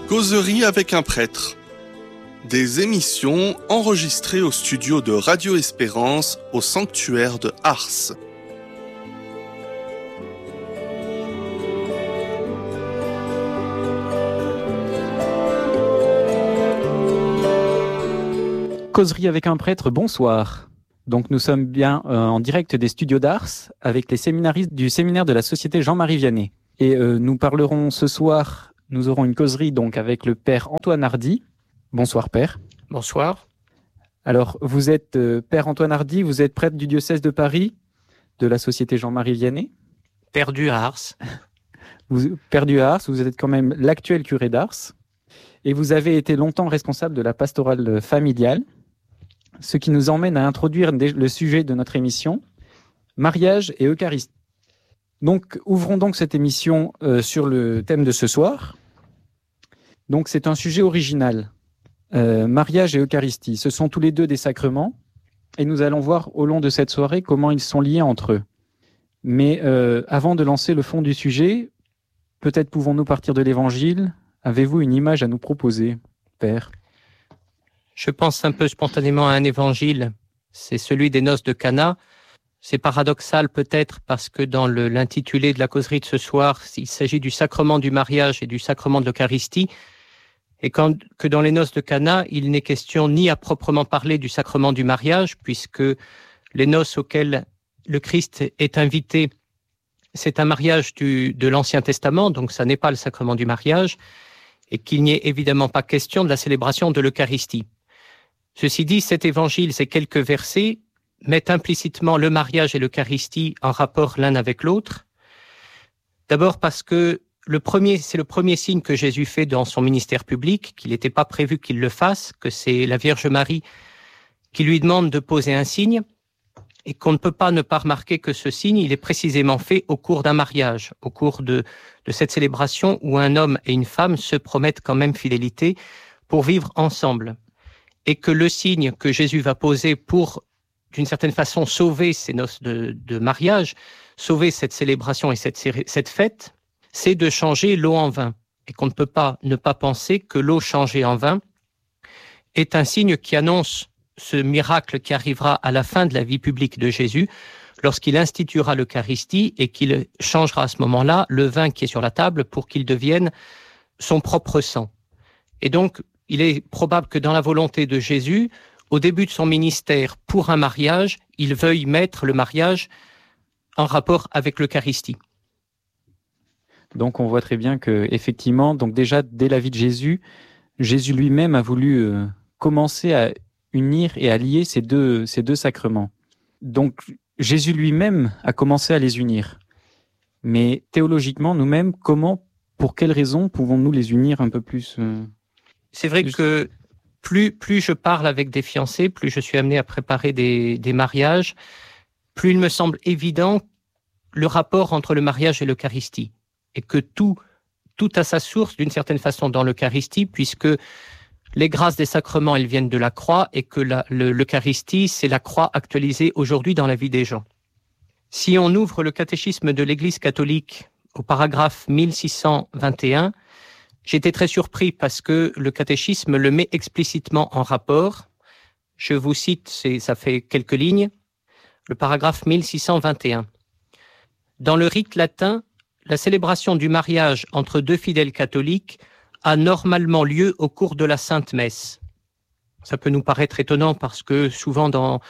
Causerie avec un prêtre. Des émissions enregistrées au studio de Radio Espérance au sanctuaire de Ars. Causerie avec un prêtre, bonsoir. Donc nous sommes bien en direct des studios d'Ars avec les séminaristes du séminaire de la Société Jean-Marie Vianney. Et nous parlerons ce soir, nous aurons une causerie donc avec le père Antoine Hardy. Bonsoir père. Bonsoir. Alors vous êtes père Antoine Hardy, vous êtes prêtre du diocèse de Paris, de la Société Jean-Marie Vianney. Perdu à Ars. Perdu à Ars, vous êtes quand même l'actuel curé d'Ars. Et vous avez été longtemps responsable de la pastorale familiale. Ce qui nous emmène à introduire le sujet de notre émission, mariage et Eucharistie. Donc, ouvrons donc cette émission sur le thème de ce soir. Donc, c'est un sujet original. Mariage et Eucharistie, ce sont tous les deux des sacrements, et nous allons voir au long de cette soirée comment ils sont liés entre eux. Mais avant de lancer le fond du sujet, peut-être pouvons-nous partir de l'Évangile. Avez-vous une image à nous proposer, Père ? Je pense un peu spontanément à un évangile, c'est celui des noces de Cana. C'est paradoxal peut-être parce que dans l'intitulé de la causerie de ce soir, il s'agit du sacrement du mariage et du sacrement de l'Eucharistie, et que dans les noces de Cana, il n'est question ni à proprement parler du sacrement du mariage, puisque les noces auxquelles le Christ est invité, c'est un mariage de l'Ancien Testament, donc ça n'est pas le sacrement du mariage, et qu'il n'y ait évidemment pas question de la célébration de l'Eucharistie. Ceci dit, cet évangile, ces quelques versets, mettent implicitement le mariage et l'Eucharistie en rapport l'un avec l'autre. D'abord parce que c'est le premier signe que Jésus fait dans son ministère public, qu'il n'était pas prévu qu'il le fasse, que c'est la Vierge Marie qui lui demande de poser un signe, et qu'on ne peut pas ne pas remarquer que ce signe, il est précisément fait au cours d'un mariage, au cours de cette célébration où un homme et une femme se promettent quand même fidélité pour vivre ensemble. Et que le signe que Jésus va poser pour, d'une certaine façon, sauver ces noces de mariage, sauver cette célébration et cette fête, c'est de changer l'eau en vin. Et qu'on ne peut pas ne pas penser que l'eau changée en vin est un signe qui annonce ce miracle qui arrivera à la fin de la vie publique de Jésus, lorsqu'il instituera l'Eucharistie et qu'il changera à ce moment-là le vin qui est sur la table pour qu'il devienne son propre sang. Et donc, il est probable que dans la volonté de Jésus, au début de son ministère, pour un mariage, il veuille mettre le mariage en rapport avec l'Eucharistie. Donc on voit très bien que, effectivement, donc déjà dès la vie de Jésus, Jésus lui-même a voulu commencer à unir et à lier ces deux sacrements. Donc Jésus lui-même a commencé à les unir. Mais théologiquement, nous-mêmes, pour quelles raisons pouvons-nous les unir un peu plus C'est vrai que plus je parle avec des fiancés, plus je suis amené à préparer des mariages, plus il me semble évident le rapport entre le mariage et l'Eucharistie. Et que tout a sa source d'une certaine façon dans l'Eucharistie, puisque les grâces des sacrements, elles viennent de la croix, et que l'Eucharistie, c'est la croix actualisée aujourd'hui dans la vie des gens. Si on ouvre le catéchisme de l'Église catholique au paragraphe 1621, j'étais très surpris parce que le catéchisme le met explicitement en rapport. Je vous cite, ça fait quelques lignes, le paragraphe 1621. Dans le rite latin, la célébration du mariage entre deux fidèles catholiques a normalement lieu au cours de la Sainte Messe. Ça peut nous paraître étonnant parce que souvent dans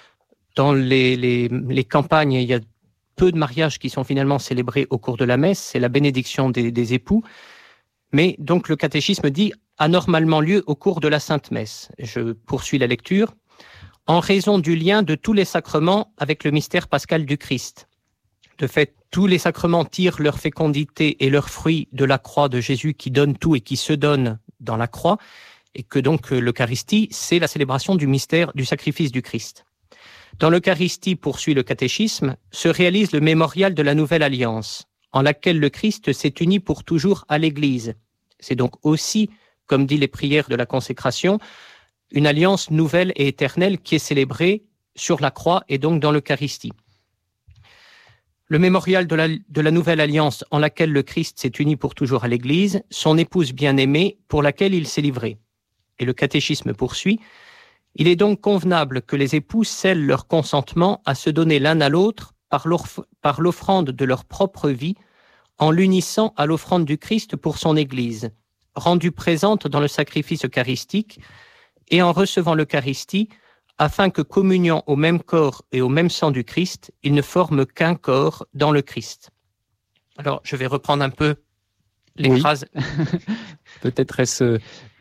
les campagnes, il y a peu de mariages qui sont finalement célébrés au cours de la messe, c'est la bénédiction des époux. Mais donc le catéchisme dit a normalement lieu au cours de la Sainte Messe. Je poursuis la lecture. En raison du lien de tous les sacrements avec le mystère pascal du Christ. De fait, tous les sacrements tirent leur fécondité et leurs fruits de la croix de Jésus qui donne tout et qui se donne dans la croix, et que donc l'Eucharistie, c'est la célébration du mystère du sacrifice du Christ. Dans l'Eucharistie, poursuit le catéchisme, se réalise le mémorial de la Nouvelle Alliance, en laquelle le Christ s'est uni pour toujours à l'Église. C'est donc aussi, comme dit les prières de la consécration, une alliance nouvelle et éternelle qui est célébrée sur la croix et donc dans l'Eucharistie. Le mémorial de la Nouvelle Alliance en laquelle le Christ s'est uni pour toujours à l'Église, son épouse bien-aimée pour laquelle il s'est livré. Et le catéchisme poursuit. Il est donc convenable que les époux scellent leur consentement à se donner l'un à l'autre par l'offrande de leur propre vie, en l'unissant à l'offrande du Christ pour son Église, rendue présente dans le sacrifice eucharistique, et en recevant l'Eucharistie, afin que, communiant au même corps et au même sang du Christ, ils ne forment qu'un corps dans le Christ. Alors, je vais reprendre un peu les phrases. Peut-être est-ce